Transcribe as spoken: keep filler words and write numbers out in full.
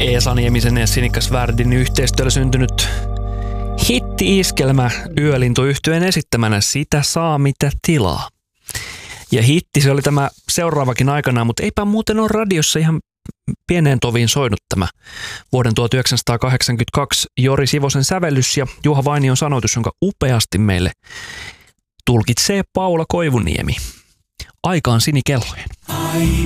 Esa Niemisen ja Sinikas Värdin yhteistyöllä syntynyt hitti-iskelmä Yölintu-yhtyeen esittämänä Sitä saa mitä tilaa. Ja hitti se oli tämä seuraavakin aikanaan, mutta eipä muuten ole radiossa ihan pieneen toviin soinut tämä vuoden tuhatyhdeksänsataakahdeksankymmentäkaksi Jori Sivosen sävellys ja Juha Vainion sanoitus, jonka upeasti meille tulkitsee Paula Koivuniemi. Aikaan sinikellojen.